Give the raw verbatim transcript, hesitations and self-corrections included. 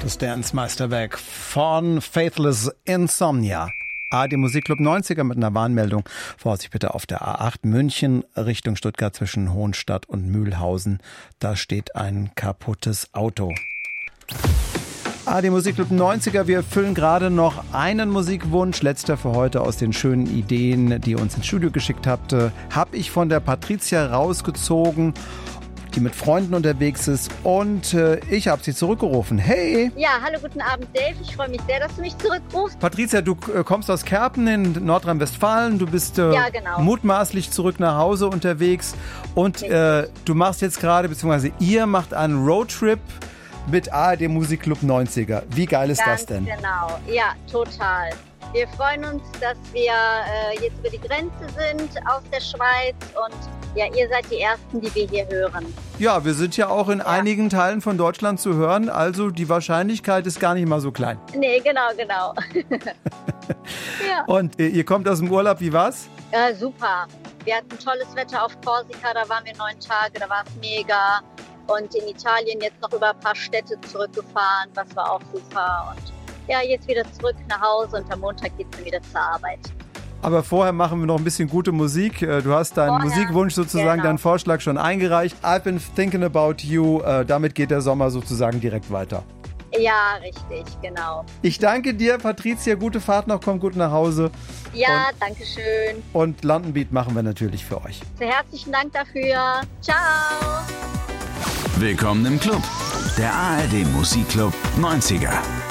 Das Dance-Meisterwerk von Faithless Insomnia. A, die Musikclub neunziger mit einer Warnmeldung. Vorsicht bitte auf der A acht München Richtung Stuttgart zwischen Hohenstadt und Mühlhausen. Da steht ein kaputtes Auto. Ah, die Musikclub neunziger, wir erfüllen gerade noch einen Musikwunsch, letzter für heute aus den schönen Ideen, die ihr uns ins Studio geschickt habt. Habe ich von der Patricia rausgezogen, die mit Freunden unterwegs ist, und äh, ich habe sie zurückgerufen. Hey! Ja, hallo, guten Abend, Dave. Ich freue mich sehr, dass du mich zurückrufst. Patricia, du äh, kommst aus Kerpen in Nordrhein-Westfalen. Du bist äh, ja, genau. mutmaßlich zurück nach Hause unterwegs und äh, du machst jetzt gerade, beziehungsweise ihr macht einen Roadtrip mit A R D Musikclub neunziger. Wie geil ist Ganz das denn? Genau, ja, total. Wir freuen uns, dass wir äh, jetzt über die Grenze sind aus der Schweiz und ja, ihr seid die Ersten, die wir hier hören. Ja, wir sind ja auch in ja. einigen Teilen von Deutschland zu hören, also die Wahrscheinlichkeit ist gar nicht mal so klein. Nee, genau, genau. ja. Und äh, ihr kommt aus dem Urlaub, wie war's? Ja, super. Wir hatten tolles Wetter auf Korsika, da waren wir neun Tage, da war es mega. Und in Italien jetzt noch über ein paar Städte zurückgefahren, das war auch super. Und ja, jetzt wieder zurück nach Hause und am Montag geht es dann wieder zur Arbeit. Aber vorher machen wir noch ein bisschen gute Musik. Du hast deinen vorher, Musikwunsch sozusagen, genau. deinen Vorschlag schon eingereicht. I've been thinking about you. Damit geht der Sommer sozusagen direkt weiter. Ja, richtig, genau. Ich danke dir, Patricia. Gute Fahrt noch, komm gut nach Hause. Ja, und, danke schön. Und London Beat machen wir natürlich für euch. Sehr herzlichen Dank dafür. Ciao. Willkommen im Club, der A R D Musikclub neunziger.